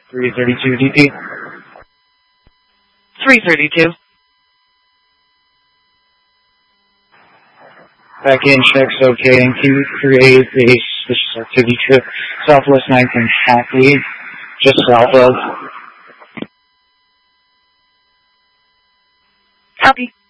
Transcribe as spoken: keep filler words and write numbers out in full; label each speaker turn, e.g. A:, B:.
A: three thirty-two D P.
B: three thirty-two.
A: Back in, checks okay, and can you create a suspicious activity trip southwest nine from Hackley, just south of?
B: Copy.